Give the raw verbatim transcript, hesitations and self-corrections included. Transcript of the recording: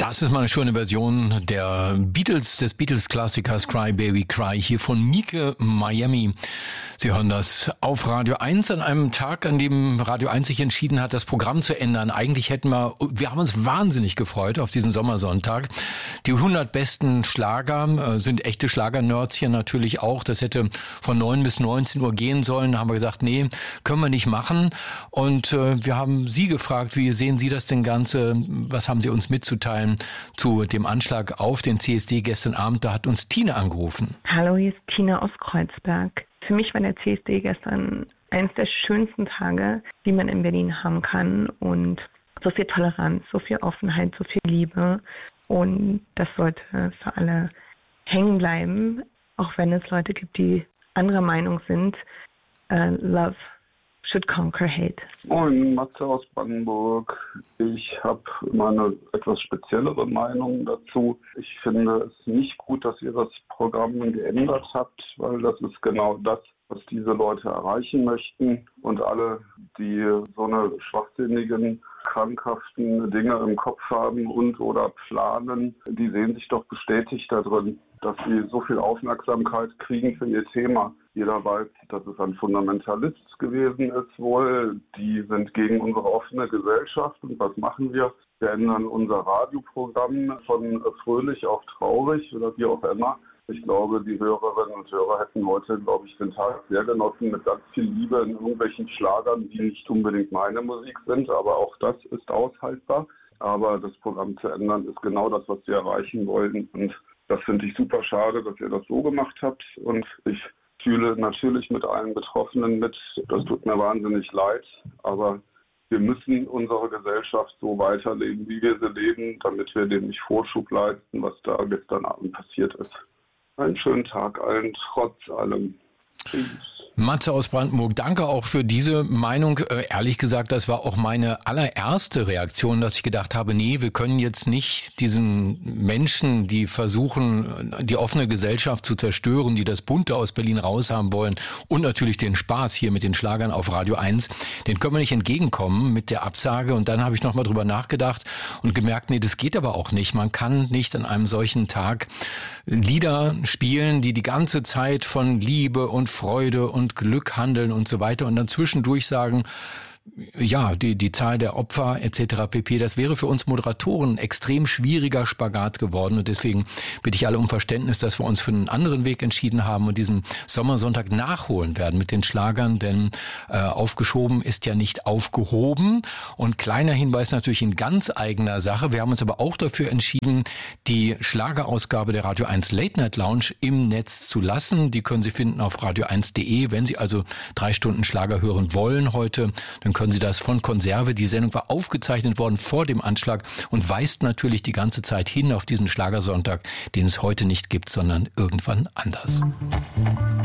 Das ist mal eine schöne Version der Beatles, des Beatles-Klassikers Cry Baby Cry, hier von Mieke Miami. Sie hören das auf Radio eins an einem Tag, an dem Radio eins sich entschieden hat, das Programm zu ändern. Eigentlich hätten wir, wir haben uns wahnsinnig gefreut auf diesen Sommersonntag. Die hundert besten Schlager äh, sind echte Schlager-Nerds hier natürlich auch. Das hätte von neun bis neunzehn Uhr gehen sollen. Da haben wir gesagt, nee, können wir nicht machen. Und äh, wir haben Sie gefragt, wie sehen Sie das denn Ganze? Was haben Sie uns mitzuteilen zu dem Anschlag auf den C S D gestern Abend? Da hat uns Tina angerufen. Hallo, hier ist Tina aus Kreuzberg. Für mich war der C S D gestern eines der schönsten Tage, die man in Berlin haben kann. Und so viel Toleranz, so viel Offenheit, so viel Liebe. Und das sollte für alle hängen bleiben, auch wenn es Leute gibt, die anderer Meinung sind. Uh, love should conquer hate. Moin, Matze aus Brandenburg. Ich habe mal eine etwas speziellere Meinung dazu. Ich finde es nicht gut, dass ihr das Programm geändert habt, weil das ist genau das, was diese Leute erreichen möchten. Und alle, die so eine schwachsinnigen, krankhaften Dinge im Kopf haben und oder planen, die sehen sich doch bestätigt darin, dass sie so viel Aufmerksamkeit kriegen für ihr Thema. Jeder weiß, dass es ein Fundamentalist gewesen ist wohl. Die sind gegen unsere offene Gesellschaft. Und was machen wir? Wir ändern unser Radioprogramm von fröhlich auf traurig oder wie auch immer. Ich glaube, die Hörerinnen und Hörer hätten heute, glaube ich, den Tag sehr genossen mit ganz viel Liebe in irgendwelchen Schlagern, die nicht unbedingt meine Musik sind. Aber auch das ist aushaltbar. Aber das Programm zu ändern ist genau das, was wir erreichen wollen. Und das finde ich super schade, dass ihr das so gemacht habt. Und ich fühle natürlich mit allen Betroffenen mit. Das tut mir wahnsinnig leid. Aber wir müssen unsere Gesellschaft so weiterleben, wie wir sie leben, damit wir dem nicht Vorschub leisten, was da gestern Abend passiert ist. Einen schönen Tag allen, trotz allem. Tschüss. Matze aus Brandenburg, danke auch für diese Meinung. Äh, ehrlich gesagt, das war auch meine allererste Reaktion, dass ich gedacht habe, nee, wir können jetzt nicht diesen Menschen, die versuchen, die offene Gesellschaft zu zerstören, die das Bunte aus Berlin raushaben wollen und natürlich den Spaß hier mit den Schlagern auf Radio eins, den können wir nicht entgegenkommen mit der Absage. Und dann habe ich nochmal drüber nachgedacht und gemerkt, nee, das geht aber auch nicht. Man kann nicht an einem solchen Tag Lieder spielen, die die ganze Zeit von Liebe und Freude und Glück handeln und so weiter und dann zwischendurch sagen, ja, die, die Zahl der Opfer et cetera pp., das wäre für uns Moderatoren ein extrem schwieriger Spagat geworden und deswegen bitte ich alle um Verständnis, dass wir uns für einen anderen Weg entschieden haben und diesen Sommersonntag nachholen werden mit den Schlagern, denn äh, aufgeschoben ist ja nicht aufgehoben. Und kleiner Hinweis natürlich in ganz eigener Sache, wir haben uns aber auch dafür entschieden, die Schlagerausgabe der Radio eins Late Night Lounge im Netz zu lassen. Die können Sie finden auf radio eins punkt de. Wenn Sie also drei Stunden Schlager hören wollen heute, dann können Sie das von Konserve. Die Sendung war aufgezeichnet worden vor dem Anschlag und weist natürlich die ganze Zeit hin auf diesen Schlagersonntag, den es heute nicht gibt, sondern irgendwann anders.